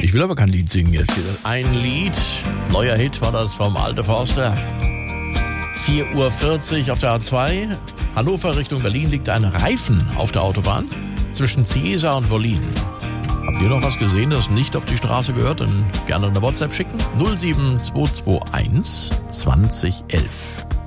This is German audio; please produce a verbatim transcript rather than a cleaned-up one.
Ich will aber kein Lied singen jetzt. Ein Lied, neuer Hit war das vom Alte Forster. vier Uhr vierzig auf der A zwei. Hannover Richtung Berlin liegt ein Reifen auf der Autobahn zwischen Ciesa und Wollin. Habt ihr noch was gesehen, das nicht auf die Straße gehört? Dann gerne eine WhatsApp schicken. null sieben zwei zwei eins zwanzig elf.